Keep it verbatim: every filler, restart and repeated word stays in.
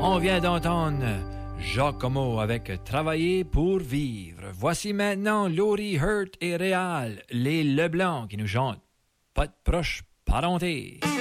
On vient d'entendre Giacomo avec Travailler pour vivre. Voici maintenant Laurie Hurt et Réal, les Leblanc qui nous chantent Pas de proche parenté.